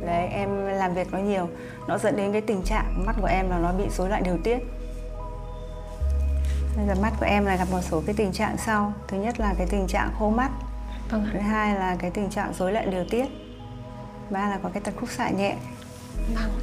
Đấy, em làm việc nó nhiều, nó dẫn đến cái tình trạng mắt của em là nó bị rối loạn điều tiết. Bây giờ mắt của em là gặp một số cái tình trạng sau. Thứ nhất là cái tình trạng khô mắt. Vâng Thứ ạ. hai là cái tình trạng rối loạn điều tiết. Ba là có cái tật khúc xạ nhẹ. Vâng.